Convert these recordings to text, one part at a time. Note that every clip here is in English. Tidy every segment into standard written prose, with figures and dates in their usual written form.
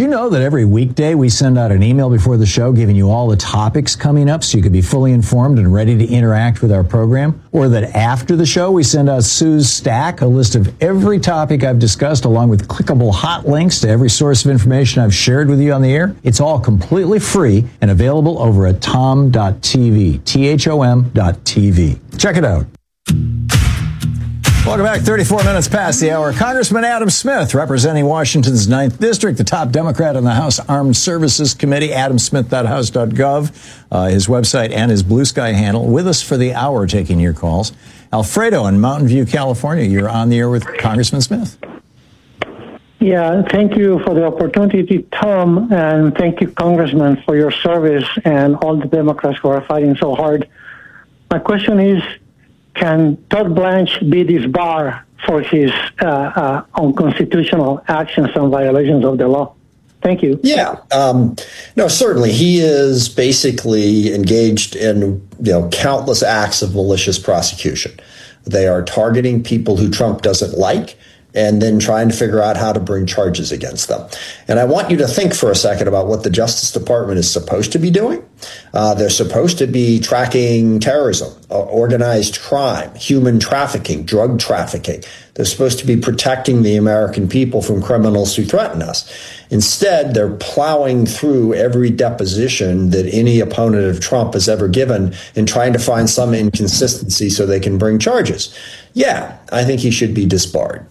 know that every weekday we send out an email before the show giving you all the topics coming up so you can be fully informed and ready to interact with our program? Or that after the show we send out Sue's Stack, a list of every topic I've discussed along with clickable hot links to every source of information I've shared with you on the air? It's all completely free and available over at tom.tv, THOM.tv. Check it out. Welcome back. 34 minutes past the hour. Congressman Adam Smith, representing Washington's 9th District, the top Democrat on the House Armed Services Committee, adamsmith.house.gov, his website and his Blue Sky handle. With us for the hour, taking your calls. Alfredo in Mountain View, California. You're on the air with Congressman Smith. Yeah, thank you for the opportunity, Tom, and thank you, Congressman, for your service and all the Democrats who are fighting so hard. My question is, can Todd Blanche be disbarred for his unconstitutional actions and violations of the law? Thank you. Yeah, no, certainly. He is basically engaged in countless acts of malicious prosecution. They are targeting people who Trump doesn't like and then trying to figure out how to bring charges against them. And I want you to think for a second about what the Justice Department is supposed to be doing. They're supposed to be tracking terrorism, organized crime, human trafficking, drug trafficking. They're supposed to be protecting the American people from criminals who threaten us. Instead, they're plowing through every deposition that any opponent of Trump has ever given and trying to find some inconsistency so they can bring charges. Yeah, I think he should be disbarred.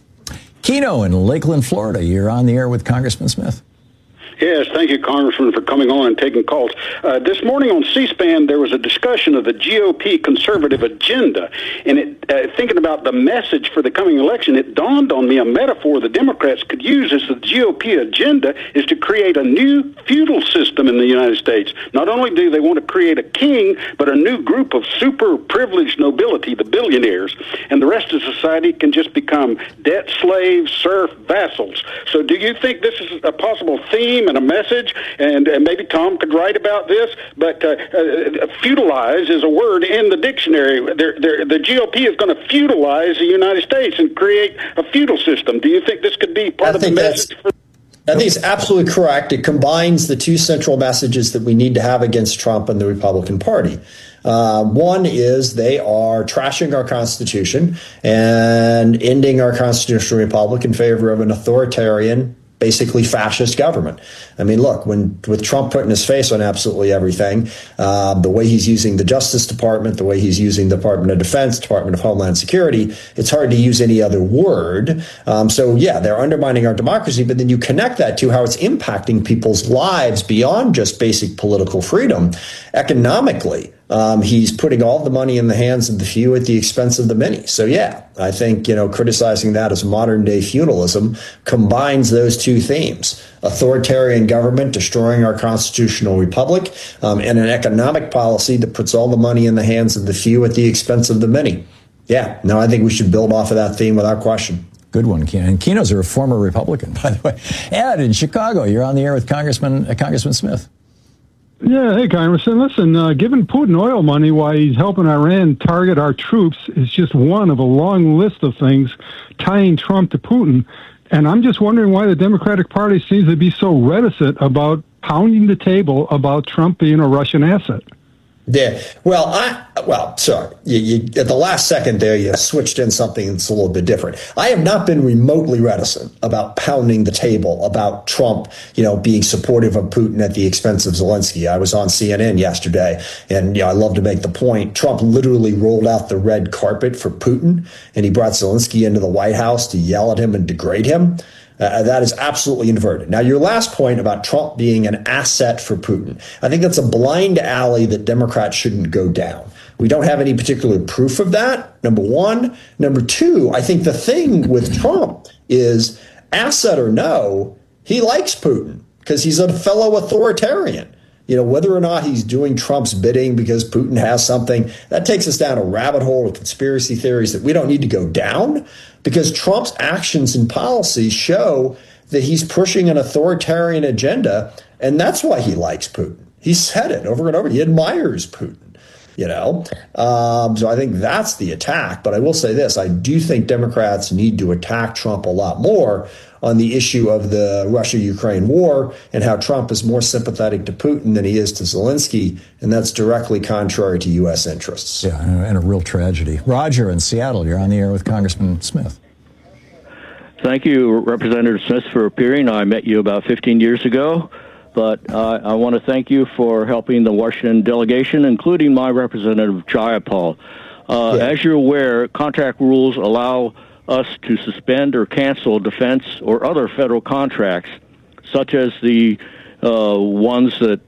Keno in Lakeland, Florida. You're on the air with Congressman Smith. Yes, thank you, Congressman, for coming on and taking calls. This morning on C-SPAN, there was a discussion of the GOP conservative agenda. And thinking about the message for the coming election, it dawned on me a metaphor the Democrats could use as the GOP agenda is to create a new feudal system in the United States. Not only do they want to create a king, but a new group of super privileged nobility, the billionaires. And the rest of society can just become debt slaves, serf, vassals. So do you think this is a possible theme and a message, and maybe Tom could write about this, but feudalize is a word in the dictionary. The GOP is going to feudalize the United States and create a feudal system. Do you think this could be part of the message? I think it's absolutely correct. It combines the two central messages that we need to have against Trump and the Republican Party. One is they are trashing our Constitution and ending our constitutional republic in favor of an authoritarian, basically fascist government. I mean, look, with Trump putting his face on absolutely everything, the way he's using the Justice Department, the way he's using the Department of Defense, Department of Homeland Security, it's hard to use any other word. So, yeah, they're undermining our democracy, but then you connect that to how it's impacting people's lives beyond just basic political freedom. Economically, he's putting all the money in the hands of the few at the expense of the many. So, yeah, I think, criticizing that as modern day feudalism combines those two themes: authoritarian government destroying our constitutional republic, and an economic policy that puts all the money in the hands of the few at the expense of the many. Yeah, no, I think we should build off of that theme without question. Good one, Keno. And Keno's a former Republican, by the way. Ed in Chicago, you're on the air with Congressman Smith. Yeah, hey, Congressman. Listen, giving Putin oil money while he's helping Iran target our troops is just one of a long list of things tying Trump to Putin. And I'm just wondering why the Democratic Party seems to be so reticent about pounding the table about Trump being a Russian asset. Yeah. Sorry. You at the last second there, you switched in something that's a little bit different. I have not been remotely reticent about pounding the table about Trump, being supportive of Putin at the expense of Zelensky. I was on CNN yesterday, and I love to make the point. Trump literally rolled out the red carpet for Putin, and he brought Zelensky into the White House to yell at him and degrade him. That is absolutely inverted. Now, your last point about Trump being an asset for Putin, I think that's a blind alley that Democrats shouldn't go down. We don't have any particular proof of that, number one. Number two, I think the thing with Trump is, asset or no, he likes Putin because he's a fellow authoritarian. Whether or not he's doing Trump's bidding because Putin has something, that takes us down a rabbit hole of conspiracy theories that we don't need to go down, because Trump's actions and policies show that he's pushing an authoritarian agenda, and that's why he likes Putin. He said it over and over. He admires Putin. So I think that's the attack. But I will say this, I do think Democrats need to attack Trump a lot more on the issue of the Russia-Ukraine war and how Trump is more sympathetic to Putin than he is to Zelensky, and that's directly contrary to U.S. interests. Yeah, and a real tragedy. Roger in Seattle, you're on the air with Congressman Smith. Thank you, Representative Smith, for appearing. I met you about 15 years ago, but I want to thank you for helping the Washington delegation, including my Representative Jayapal. As you're aware, contract rules allow us to suspend or cancel defense or other federal contracts, such as the ones that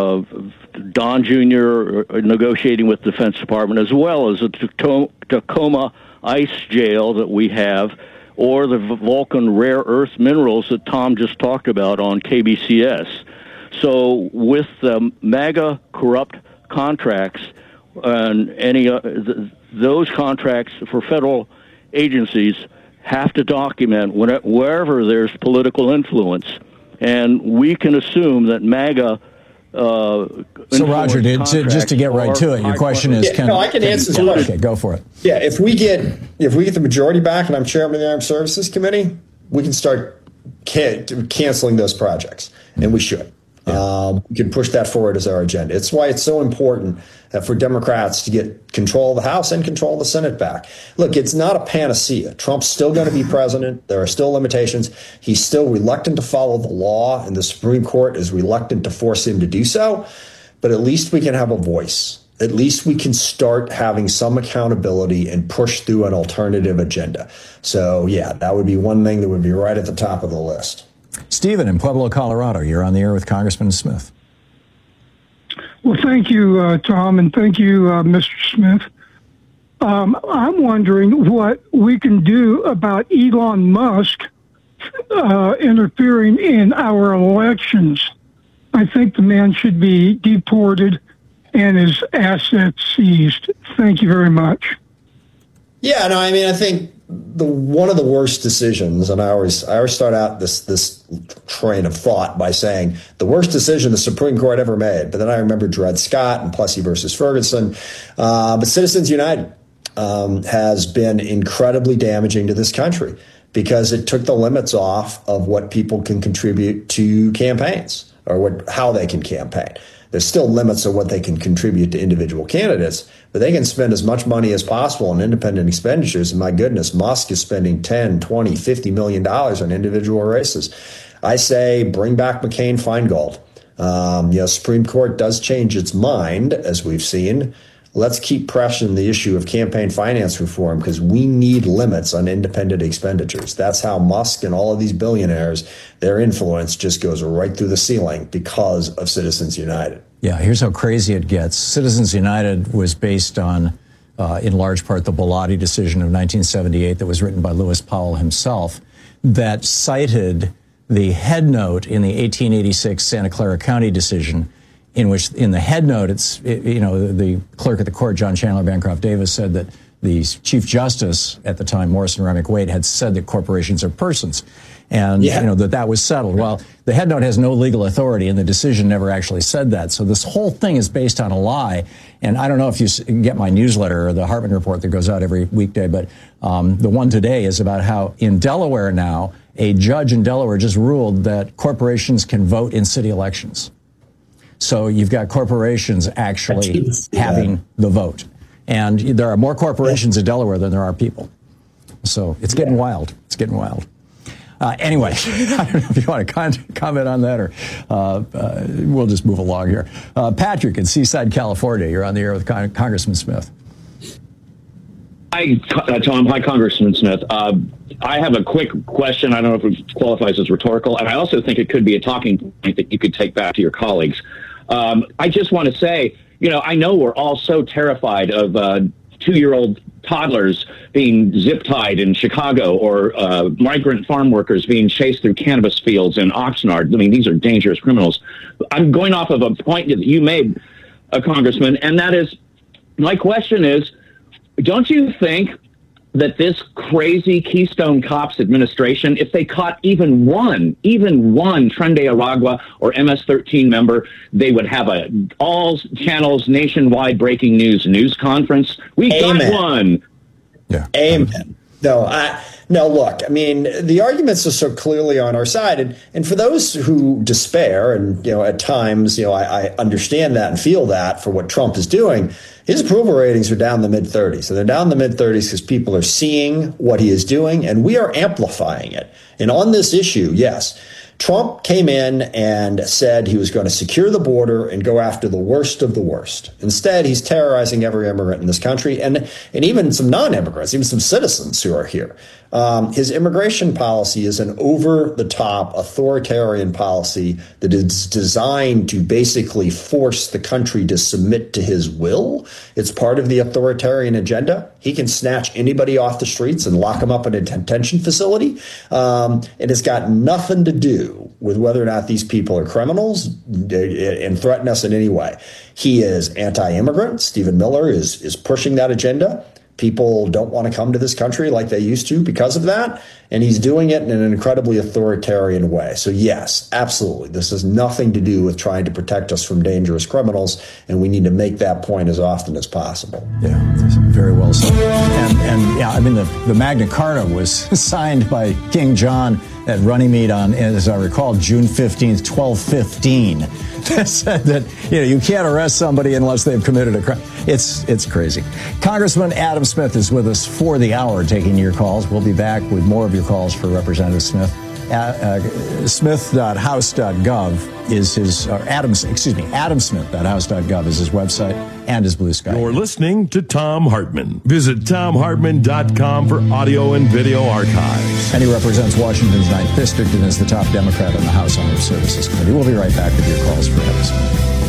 Don Jr. are negotiating with the Defense Department, as well as the Tacoma ICE jail that we have, or the Vulcan rare earth minerals that Tom just talked about on KBCS. So with the MAGA corrupt contracts and any those contracts for federal agencies have to document wherever there's political influence, and we can assume that MAGA. So Roger, just to get right to it, your question is, I can answer this question. Okay, go for it. Yeah, if we get the majority back, and I'm chairman of the Armed Services Committee, we can start canceling those projects, and we should. We can push that forward as our agenda. It's why it's so important for Democrats to get control of the House and control of the Senate back. Look, it's not a panacea. Trump's still going to be president. There are still limitations. He's still reluctant to follow the law, and the Supreme Court is reluctant to force him to do so. But at least we can have a voice. At least we can start having some accountability and push through an alternative agenda. So, yeah, that would be one thing that would be right at the top of the list. Stephen in Pueblo, Colorado, you're on the air with Congressman Smith. Well, thank you, Tom, and thank you, Mr. Smith. I'm wondering what we can do about Elon Musk interfering in our elections. I think the man should be deported and his assets seized. Thank you very much. Yeah, no, I mean, I think one of the worst decisions, and I always start out this train of thought by saying the worst decision the Supreme Court ever made, but then I remember Dred Scott and Plessy versus Ferguson. But Citizens United has been incredibly damaging to this country because it took the limits off of what people can contribute to campaigns or how they can campaign. There's still limits of what they can contribute to individual candidates, but they can spend as much money as possible on independent expenditures. And my goodness, Musk is spending $10, $20, $50 million on individual races. I say bring back McCain-Feingold. Supreme Court does change its mind, as we've seen. Let's keep pressing the issue of campaign finance reform because we need limits on independent expenditures. That's how Musk and all of these billionaires, their influence just goes right through the ceiling because of Citizens United. Yeah, here's how crazy it gets. Citizens United was based on, in large part, the Bellotti decision of 1978 that was written by Lewis Powell himself that cited the head note in the 1886 Santa Clara County decision, in which in the head note, the clerk of the court, John Chandler Bancroft Davis, said that the Chief Justice at the time, Morrison Remick Wade, had said that corporations are persons, and that was settled. Well, the head note has no legal authority, and the decision never actually said that. So this whole thing is based on a lie. And I don't know if you get my newsletter or the Hartman Report that goes out every weekday, but the one today is about how in Delaware now, a judge in Delaware just ruled that corporations can vote in city elections. So you've got corporations actually having the vote. And there are more corporations in Delaware than there are people. So it's getting wild. It's getting wild. Anyway, I don't know if you want to comment on that or we'll just move along here. Patrick in Seaside, California. You're on the air with Congressman Smith. Hi, Tom. Hi, Congressman Smith. I have a quick question. I don't know if it qualifies as rhetorical, and I also think it could be a talking point that you could take back to your colleagues. I just want to say, I know we're all so terrified of 2-year-old toddlers being zip-tied in Chicago or migrant farm workers being chased through cannabis fields in Oxnard. I mean, these are dangerous criminals. I'm going off of a point that you made, Congressman, and that is, my question is, don't you think that this crazy Keystone Cops administration, if they caught even one Tren de Aragua or MS-13 member, they would have a all channels nationwide breaking news conference. We got one. Yeah. Amen. No, look, I mean, the arguments are so clearly on our side. And for those who despair, and, at times, I understand that and feel that for what Trump is doing, his approval ratings are down in the mid-30s. And they're down in the mid-30s because people are seeing what he is doing, and we are amplifying it. And on this issue, yes, Trump came in and said he was going to secure the border and go after the worst of the worst. Instead, he's terrorizing every immigrant in this country and even some non-immigrants, even some citizens who are here. His immigration policy is an over-the-top authoritarian policy that is designed to basically force the country to submit to his will. It's part of the authoritarian agenda. He can snatch anybody off the streets and lock them up in a detention facility. And it's got nothing to do with whether or not these people are criminals and threaten us in any way. He is anti-immigrant. Stephen Miller is pushing that agenda. People don't want to come to this country like they used to because of that. And he's doing it in an incredibly authoritarian way. So, yes, absolutely. This has nothing to do with trying to protect us from dangerous criminals. And we need to make that point as often as possible. Yeah, very well said. And yeah, I mean, the Magna Carta was signed by King John at Runnymede on, as I recall, June 15th, 1215. That said that, you can't arrest somebody unless they've committed a crime. It's crazy. Congressman Adam Smith is with us for the hour taking your calls. We'll be back with more of your calls for Representative Smith. Smith.house.gov is his, adamsmith.house.gov is his website and his Blue Sky. You're listening to Thom Hartmann. Visit ThomHartmann.com for audio and video archives. And he represents Washington's 9th District and is the top Democrat on the House Armed Services Committee. We'll be right back with your calls for Adam Smith.